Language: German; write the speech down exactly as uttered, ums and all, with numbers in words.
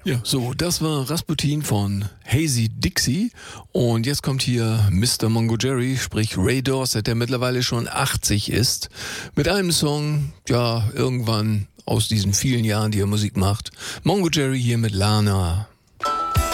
Ja, so, das war Rasputin von Hazy Dixie und jetzt kommt hier Mister Mongo Jerry, sprich Ray Dorset, der mittlerweile schon achtzig ist, mit einem Song, ja, irgendwann aus diesen vielen Jahren, die er Musik macht. Mongo Jerry hier mit Lana.